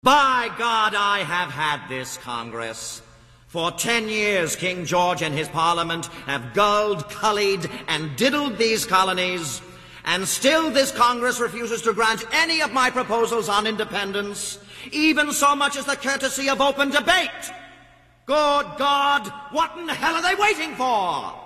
By God, I have had this Congress. For 10 years, King George and his Parliament have gulled, cullied, and diddled these colonies, and still this Congress refuses to grant any of my proposals on independence, even so much as the courtesy of open debate. Good God, what in the hell are they waiting for?